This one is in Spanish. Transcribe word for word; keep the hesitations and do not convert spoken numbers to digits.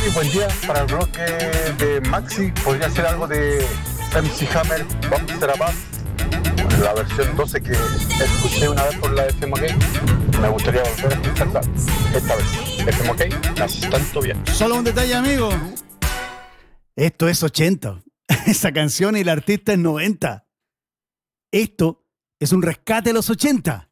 buen día. Para el bloque de Maxi podría ser algo de M C Hammer, Vamos a la Paz, la versión doce que escuché una vez por la F M K. Me gustaría volver a escucharla esta vez. F M K, la haces tanto bien. Solo un detalle, amigo. Esto es ochenta. Esa canción y el artista es noventa. Esto es un rescate de los ochenta.